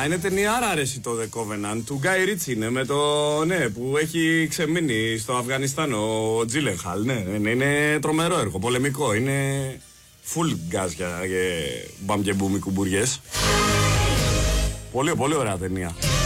είναι ταινιάρα αρέσει το The Covenant. Του Γκάι Ρίτσι είναι με το. Ναι, που έχει ξεμείνει στο Αφγανιστάν ο Τζίλενχαλ. Ναι, είναι τρομερό έργο, πολεμικό. Είναι full γκάζια και μπαμ και μπουμ οι κουμπουριές. Πολύ, πολύ ωραία ταινία.